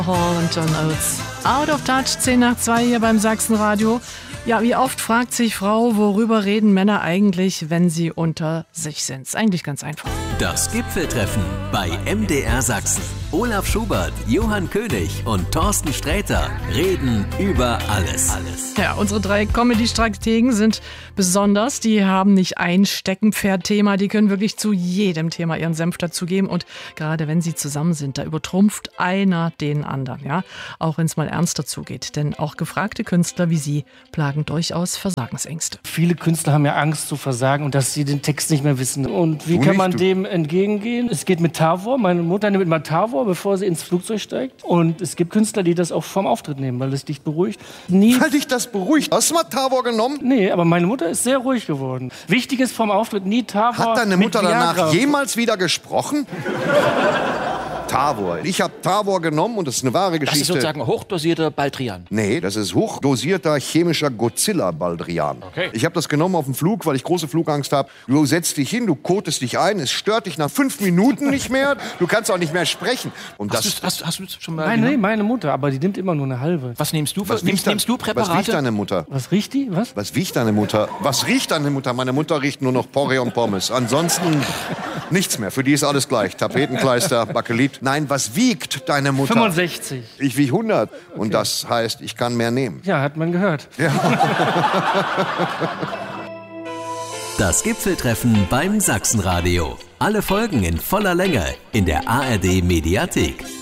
Hall und John Oates. Out of Touch, 10:10 hier beim Sachsenradio. Ja, wie oft fragt sich Frau, worüber reden Männer eigentlich, wenn sie unter sich sind? Ist eigentlich ganz einfach. Das Gipfeltreffen bei MDR Sachsen. Olaf Schubert, Johann König und Thorsten Sträter reden über alles. Ja, unsere 3 Comedy-Strategen sind besonders. Die haben nicht ein Steckenpferd-Thema. Die können wirklich zu jedem Thema ihren Senf dazugeben. Und gerade wenn sie zusammen sind, da übertrumpft einer den anderen. Ja, auch wenn es mal ernster zugeht. Denn auch gefragte Künstler wie sie plagen durchaus Versagensängste. Viele Künstler haben ja Angst zu versagen und dass sie den Text nicht mehr wissen. Und wie kann man dem entgegengehen? Es geht mit Tavor. Meine Mutter nimmt mal Tavor, bevor sie ins Flugzeug steigt. Und es gibt Künstler, die das auch vorm Auftritt nehmen, weil es dich beruhigt. Weil dich das beruhigt? Hast du mal Tavor genommen? Nee, aber meine Mutter ist sehr ruhig geworden. Wichtig ist vorm Auftritt nie Tavor. Hat deine Mutter mit Viagra. danach jemals wieder gesprochen? Tavor. Ich habe Tavor genommen und das ist eine wahre Geschichte. Das ist sozusagen hochdosierter Baldrian. Nee, das ist hochdosierter chemischer Godzilla-Baldrian. Okay. Ich habe das genommen auf dem Flug, weil ich große Flugangst habe. Du setzt dich hin, du kotest dich ein, es stört dich nach 5 Minuten nicht mehr. Du kannst auch nicht mehr sprechen. Und Hast du schon mal Nee, genommen? meine Mutter, aber die nimmt immer nur eine halbe. Was nimmst du? Was Nimmst du Präparate? Was riecht deine Mutter? Was riecht die? Was? Was riecht deine Mutter? Was riecht deine Mutter? Meine Mutter riecht nur noch Porree und Pommes. Ansonsten nichts mehr. Für die ist alles gleich. Tapetenkleister, Bakelit. Nein, was wiegt deine Mutter? 65. Ich wiege 100. Und das heißt, ich kann mehr nehmen. Ja, hat man gehört. Das Gipfeltreffen beim Sachsenradio. Alle Folgen in voller Länge in der ARD Mediathek.